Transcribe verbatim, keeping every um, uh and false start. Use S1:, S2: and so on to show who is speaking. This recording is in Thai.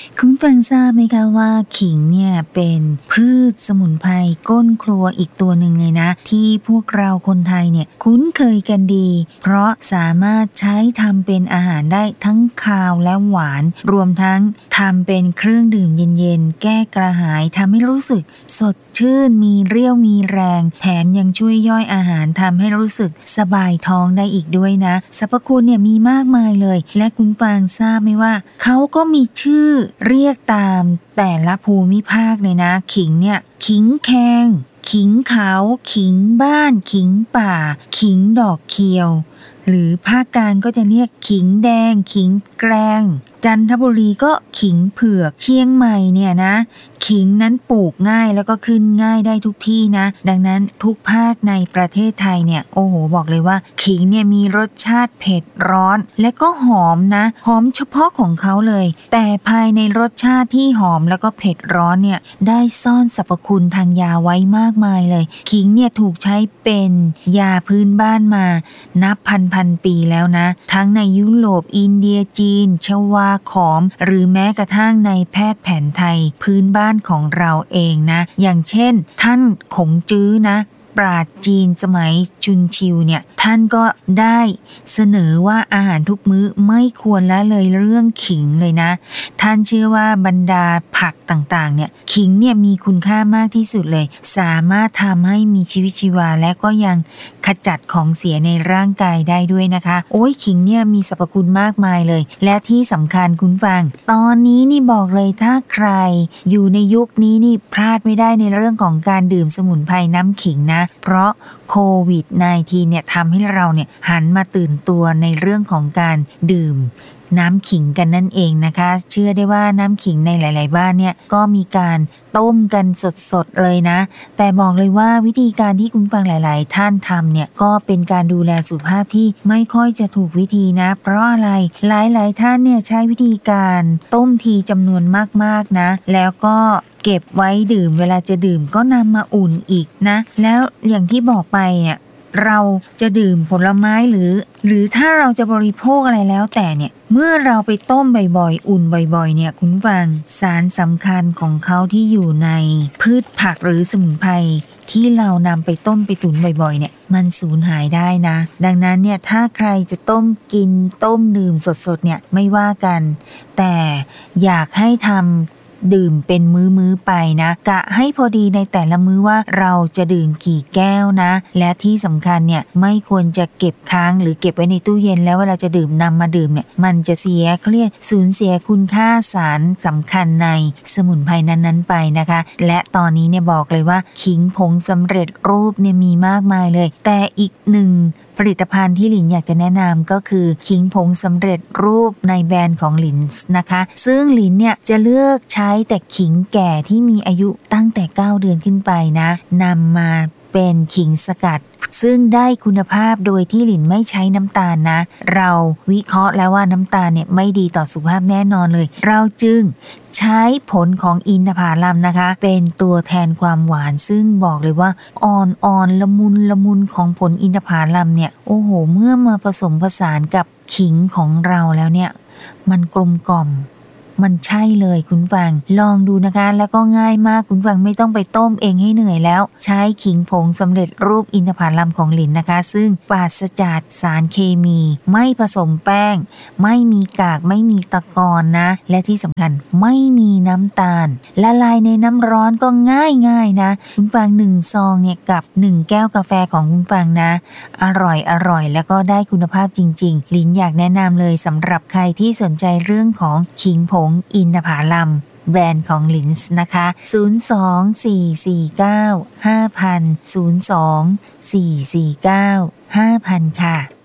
S1: คุณฟังทราบไหมคะว่าขิงเนี่ยเป็นพืชสมุนไพรก้นครัวอีกตัวหนึ่งเลยนะที่พวกเราคนไทยเนี่ยคุ้นเคยกันดีเพราะสามารถใช้ทำเป็นอาหารได้ทั้งคาวและหวานรวมทั้งทำเป็นเครื่องดื่มเย็นๆแก้กระหายทำให้รู้สึกสดชื่นมีเรี่ยวมีแรงแถมยังช่วยย่อยอาหารทำให้รู้สึกสบายท้องได้อีกด้วยนะสรรพคุณเนี่ยมีมากมายเลยและคุณฟางทราบไหมว่าเขาก็มีชื่อเรียกตามแต่ละภูมิภาคเลยนะขิงเนี่ยขิงแคงขิงขาวขิงบ้านขิงป่าขิงดอกเขียวหรือภาคกลางก็จะเรียกขิงแดงขิงแกลงจันทบุรีก็ขิงเผือกเชียงใหม่เนี่ยนะขิงนั้นปลูกง่ายแล้วก็ขึ้นง่ายได้ทุกที่นะดังนั้นทุกภาคในประเทศไทยเนี่ยโอ้โหบอกเลยว่าขิงเนี่ยมีรสชาติเผ็ดร้อนและก็หอมนะหอมเฉพาะของเขาเลยแต่ภายในรสชาติที่หอมแล้วก็เผ็ดร้อนเนี่ยได้ซ่อนสรรพคุณทางยาไว้มากมายเลยขิงเนี่ยถูกใช้เป็นยาพื้นบ้านมานับพันพันปีแล้วนะทั้งในยุโรปอินเดียจีนชวาขอมหรือแม้กระทั่งในแพทย์แผนไทยพื้นบ้านของเราเองนะอย่างเช่นท่านขงจื้อนะปราชญ์จีนสมัยจุนชิวเนี่ยท่านก็ได้เสนอว่าอาหารทุกมื้อไม่ควรละเลยเรื่องขิงเลยนะท่านเชื่อว่าบรรดาผักต่างๆเนี่ยขิงเนี่ยมีคุณค่ามากที่สุดเลยสามารถทำให้มีชีวิตชีวาและก็ยังขจัดของเสียในร่างกายได้ด้วยนะคะโอ้ยขิงเนี่ยมีสรรพคุณมากมายเลยและที่สำคัญคุณฟังตอนนี้นี่บอกเลยถ้าใครอยู่ในยุคนี้นี่พลาดไม่ได้ในเรื่องของการดื่มสมุนไพรน้ำขิงนะเพราะโควิด สิบเก้า เนี่ยทำให้เราเนี่ยหันมาตื่นตัวในเรื่องของการดื่มน้ำขิงกันนั่นเองนะคะเชื่อได้ว่าน้ำขิงในหลายๆบ้านเนี่ยก็มีการต้มกันสดๆเลยนะแต่บอกเลยว่าวิธีการที่คุณฟังหลายๆท่านทำเนี่ยก็เป็นการดูแลสุขภาพที่ไม่ค่อยจะถูกวิธีนะเพราะอะไรหลายๆท่านเนี่ยใช้วิธีการต้มทีจำนวนมากๆนะแล้วก็เก็บไว้ดื่มเวลาจะดื่มก็นำมาอุ่นอีกนะแล้วอย่างที่บอกไปเนี่ยเราจะดื่มผลไม้หรือหรือถ้าเราจะบริโภคอะไรแล้วแต่เนี่ยเมื่อเราไปต้มบ่อยๆอุ่นบ่อยๆเนี่ยคุณฟังสารสำคัญของเขาที่อยู่ในพืชผักหรือสมุนไพรที่เรานำไปต้มไปตุ๋นบ่อยๆเนี่ยมันสูญหายได้นะดังนั้นเนี่ยถ้าใครจะต้มกินต้มดื่มสดๆเนี่ยไม่ว่ากันแต่อยากให้ทำดื่มเป็นมื้อๆไปนะกะให้พอดีในแต่ละมื้อว่าเราจะดื่มกี่แก้วนะและที่สำคัญเนี่ยไม่ควรจะเก็บค้างหรือเก็บไว้ในตู้เย็นแล้วเวลาจะดื่มนำมาดื่มเนี่ยมันจะเสียเขาเรียกสูญเสียคุณค่าสารสำคัญในสมุนไพรนั้นๆไปนะคะและตอนนี้เนี่ยบอกเลยว่าขิงผงสำเร็จรูปเนี่ยมีมากมายเลยแต่อีกหนึ่งผลิตภัณฑ์ที่หลินอยากจะแนะนำก็คือขิงผงสำเร็จรูปในแบรนด์ของหลินนะคะซึ่งหลินเนี่ยจะเลือกใช้แต่ขิงแก่ที่มีอายุตั้งแต่เก้าเดือนขึ้นไปนะนำมาเป็นขิงสกัดซึ่งได้คุณภาพโดยที่หลินไม่ใช้น้ำตาลนะเราวิเคราะห์แล้วว่าน้ำตาลเนี่ยไม่ดีต่อสุขภาพแน่นอนเลยเราจึงใช้ผลของอินทผลัมนะคะเป็นตัวแทนความหวานซึ่งบอกเลยว่าอ่อนๆละมุนละมุนของผลอินทผลัมเนี่ยโอ้โหเมื่อมาผสมผสานกับขิงของเราแล้วเนี่ยมันกลมกล่อมมันใช่เลยคุณฟังลองดูนะคะแล้วก็ง่ายมากคุณฟังไม่ต้องไปต้มเองให้เหนื่อยแล้วใช้ขิงผงสำเร็จรูปอินทผลัมของหลินนะคะซึ่งปราศจากสารเคมีไม่ผสมแป้งไม่มีกากไม่มีตะกอนนะและที่สำคัญไม่มีน้ำตาลละลายในน้ำร้อนก็ง่ายง่ายนะคุณฟังหนึ่งซองเนี่ยกับหนึ่งแก้วกาแฟของคุณฟังนะอร่อยอร่อยแล้วก็ได้คุณภาพจริงๆหลินอยากแนะนำเลยสำหรับใครที่สนใจเรื่องของขิงผงอินทผลัมแบรนด์ของลินส์นะคะศูนย์ สอง สี่ สี่ เก้า ห้า ศูนย์ ศูนย์ สอง สี่ สี่ เก้า ห้า ค่ะ